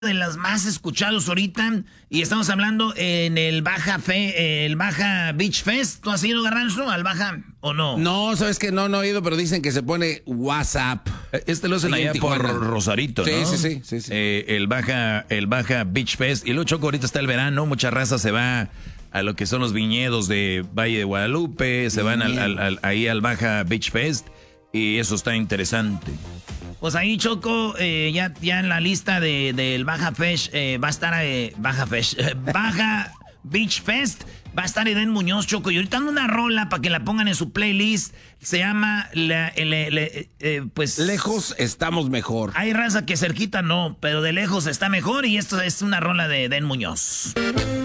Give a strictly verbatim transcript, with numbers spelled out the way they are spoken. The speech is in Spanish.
de las más escuchados ahorita y estamos hablando en el Baja Fe, el Baja Beach Fest. ¿Tú has ido, Garbanzo, al Baja o no? No, sabes que no, no he ido, pero dicen que se pone WhatsApp. Este lo hacen allá por Rosarito, sí, ¿no? Sí, sí, sí. sí. Eh, el Baja, el Baja Beach Fest. Y luego, Choco, ahorita está el verano, mucha raza se va a lo que son los viñedos de Valle de Guadalupe, se van al, al, al, ahí al Baja Beach Fest y eso está interesante. Pues ahí, Choco, eh, ya, ya en la lista de, del Baja Fest, eh, va a estar eh, Baja Fest, eh, Baja Beach Fest, va a estar Eden Muñoz, Choco, y ahorita ando una rola para que la pongan en su playlist, se llama, la, le, le, eh, pues... Lejos estamos mejor. Hay raza que cerquita no, pero de lejos está mejor, y esto es una rola de Eden Muñoz.